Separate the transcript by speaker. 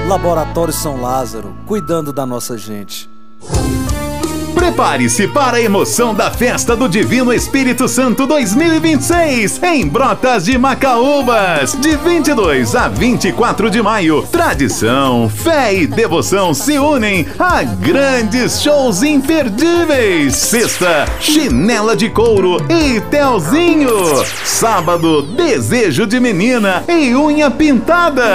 Speaker 1: Laboratório São Lázaro, cuidando da nossa gente.
Speaker 2: Prepare-se para a emoção da Festa do Divino Espírito Santo 2026 em Brotas de Macaúbas, de 22 a 24 de maio. Tradição, fé e devoção se unem a grandes shows imperdíveis. Sexta, Chinela de Couro e Telzinho. Sábado, Desejo de Menina e Unha Pintada.